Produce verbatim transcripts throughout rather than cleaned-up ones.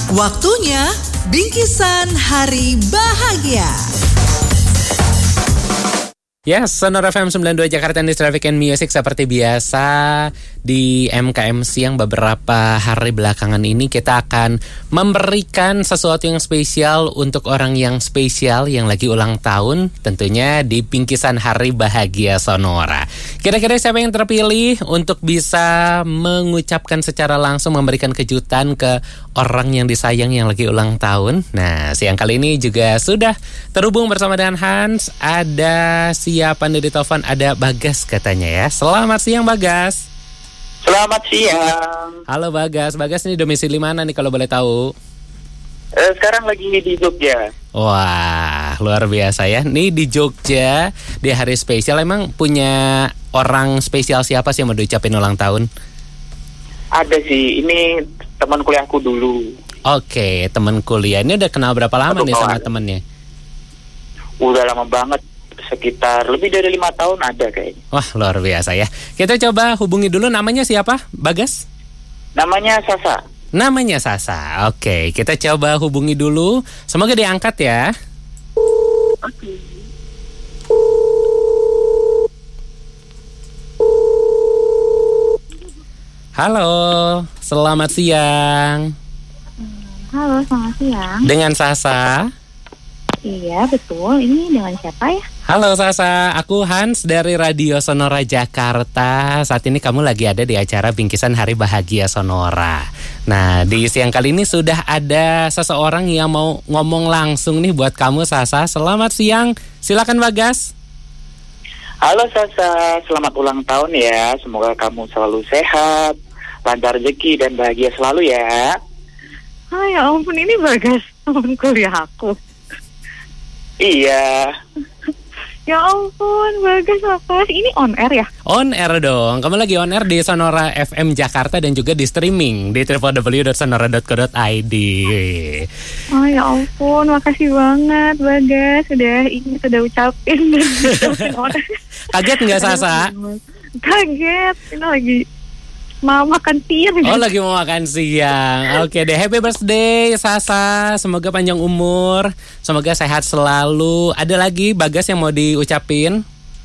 Waktunya Bingkisan Hari Bahagia. Yes, Sonora F M sembilan puluh dua Jakarta News Traffic and Music seperti biasa di M K M Siang beberapa hari belakangan ini kita akan memberikan sesuatu yang spesial untuk orang yang spesial yang lagi ulang tahun, tentunya di Bingkisan Hari Bahagia Sonora. Kira-kira siapa yang terpilih untuk bisa mengucapkan secara langsung, memberikan kejutan ke orang yang disayang yang lagi ulang tahun? Nah, siang kali ini juga sudah terhubung bersama dengan Hans. Ada siapa nih di telepon? Ada Bagas katanya ya. Selamat siang Bagas. Selamat siang. Halo Bagas. Bagas ini domisili mana nih kalau boleh tahu? Eh, sekarang lagi di Jogja. Wah, luar biasa ya. Nih di Jogja, di hari spesial, emang punya orang spesial siapa sih yang mau diucapin ulang tahun? Ada sih, ini teman kuliahku dulu. Oke, teman kuliah. Ini udah kenal berapa lama Aduh, nih sama kawan. temennya? Udah lama banget, sekitar lebih dari lima tahun ada kayaknya. Wah, luar biasa ya. Kita coba hubungi dulu, namanya siapa, Bagas? Namanya Sasa. Namanya Sasa. Oke, kita coba hubungi dulu. Semoga diangkat ya. Halo, selamat siang. Halo, selamat siang. Dengan Sasa. Iya, betul. Ini dengan siapa ya? Halo Sasa, aku Hans dari Radio Sonora Jakarta. Saat ini kamu lagi ada di acara Bingkisan Hari Bahagia Sonora. Nah, di siang kali ini sudah ada seseorang yang mau ngomong langsung nih buat kamu Sasa. Selamat siang, silakan Bagas. Halo Sasa, selamat ulang tahun ya. Semoga kamu selalu sehat, lancar rezeki dan bahagia selalu ya. Oh ya ampun, ini Bagas, teman kuliah aku. Iya. Ya ampun, Bagas apa? Ini on air ya? On air dong, kamu lagi on air di Sonora F M Jakarta dan juga di streaming di w w w dot sonora dot co dot i d. Oh ya ampun, makasih banget Bagas sudah ini sudah ucapin. Kaget nggak Sasa? Kaget, ini lagi mau makan siang. Oh, lagi mau makan siang. Oke deh, happy birthday Sasa. Semoga panjang umur, semoga sehat selalu. Ada lagi Bagas yang mau diucapin?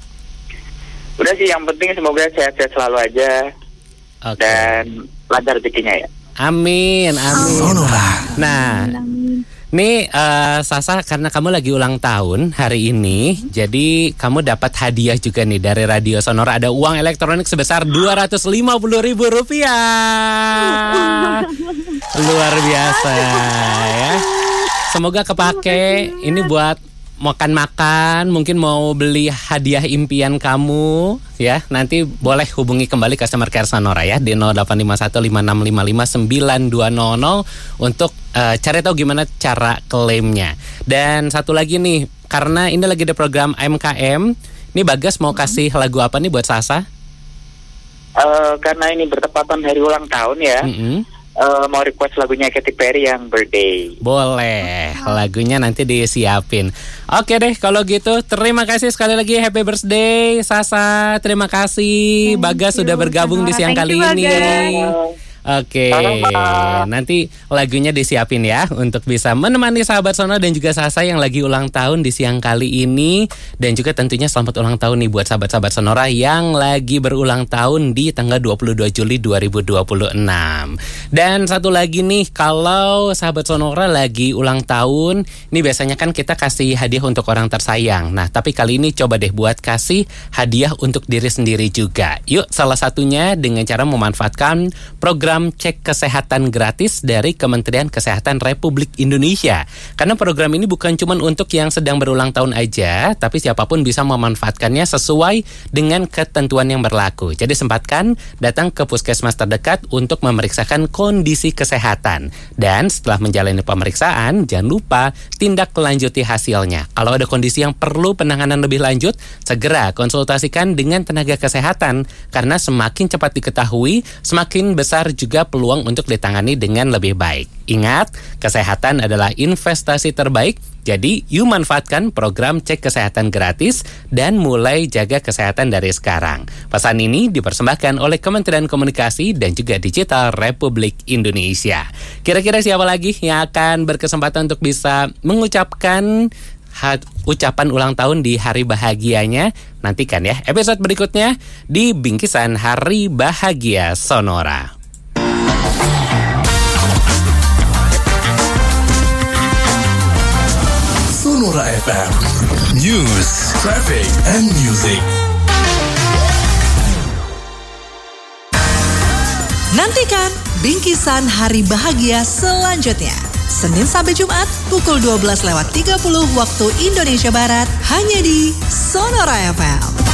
Udah sih, yang penting semoga sehat-sehat selalu aja. Oke. Dan lancar rezekinya ya. Amin, amin. Sonora. Nah, nih uh, Sasa, karena kamu lagi ulang tahun hari ini, jadi kamu dapat hadiah juga nih dari Radio Sonora. Ada uang elektronik sebesar dua ratus lima puluh ribu rupiah. Luar biasa ya. Semoga kepake. Ini buat makan-makan, mungkin mau beli hadiah impian kamu ya. Nanti boleh hubungi kembali customer care Sonora ya di nol delapan lima satu lima enam lima lima sembilan dua nol nol untuk uh, cari tahu gimana cara klaimnya. Dan satu lagi nih, karena ini lagi ada program M K M, ini Bagas mau kasih lagu apa nih buat Sasa? Uh, karena ini bertepatan hari ulang tahun ya. Mm-hmm. Uh, mau request lagunya Katy Perry yang Birthday. Boleh, lagunya nanti disiapin. Oke deh, kalau gitu terima kasih sekali lagi, happy birthday Sasa. Terima kasih Thank Bagas you, sudah bergabung di siang Thank kali you, ini. Bagas. Oke, Selamat. nanti lagunya disiapin ya untuk bisa menemani sahabat Sonora dan juga Sasa yang lagi ulang tahun di siang kali ini. Dan juga tentunya selamat ulang tahun nih buat sahabat-sahabat Sonora yang lagi berulang tahun di tanggal dua puluh dua Juli dua ribu dua puluh enam. Dan satu lagi nih, kalau sahabat Sonora lagi ulang tahun, ini biasanya kan kita kasih hadiah untuk orang tersayang. Nah, tapi kali ini coba deh buat kasih hadiah untuk diri sendiri juga. Yuk, salah satunya dengan cara memanfaatkan program cek kesehatan gratis dari Kementerian Kesehatan Republik Indonesia. Karena program ini bukan cuma untuk yang sedang berulang tahun aja, tapi siapapun bisa memanfaatkannya sesuai dengan ketentuan yang berlaku. Jadi sempatkan datang ke puskesmas terdekat untuk memeriksakan kondisi kesehatan. Dan setelah menjalani pemeriksaan, jangan lupa tindak lanjuti hasilnya. Kalau ada kondisi yang perlu penanganan lebih lanjut, segera konsultasikan dengan tenaga kesehatan. Karena semakin cepat diketahui, semakin besar juga peluang untuk ditangani dengan lebih baik. Ingat, kesehatan adalah investasi terbaik Jadi, yuk manfaatkan program cek kesehatan gratis dan mulai jaga kesehatan dari sekarang. Pesan ini dipersembahkan oleh Kementerian Komunikasi dan juga Digital Republik Indonesia. Kira-kira siapa lagi yang akan berkesempatan untuk bisa mengucapkan Hat, ucapan ulang tahun di hari bahagianya? Nantikan ya episode berikutnya di Bingkisan Hari Bahagia Sonora. Sonora F M News, Traffic, and Music. Nantikan Bingkisan Hari Bahagia selanjutnya. Senin sampai Jumat pukul dua belas lewat tiga puluh waktu Indonesia Barat hanya di Sonora F M.